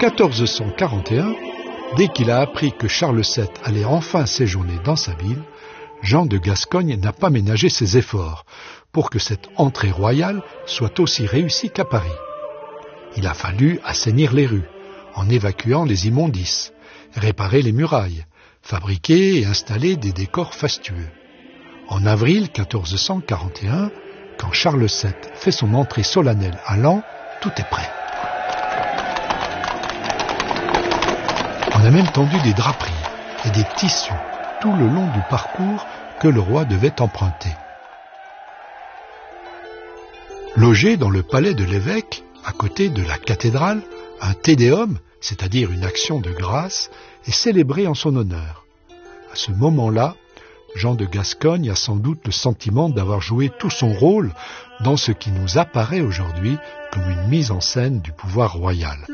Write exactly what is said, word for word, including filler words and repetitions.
quatorze cent quarante et un, dès qu'il a appris que Charles sept allait enfin séjourner dans sa ville, Jean de Gascogne n'a pas ménagé ses efforts pour que cette entrée royale soit aussi réussie qu'à Paris. Il a fallu assainir les rues, en évacuant les immondices, réparer les murailles, fabriquer et installer des décors fastueux. En avril quatorze cent quarante et un, quand Charles sept fait son entrée solennelle à Laon, tout est prêt. On a même tendu des draperies et des tissus tout le long du parcours que le roi devait emprunter. Logé dans le palais de l'évêque, à côté de la cathédrale, un Te Deum, c'est-à-dire une action de grâce, est célébré en son honneur. À ce moment-là, Jean de Gascogne a sans doute le sentiment d'avoir joué tout son rôle dans ce qui nous apparaît aujourd'hui comme une mise en scène du pouvoir royal.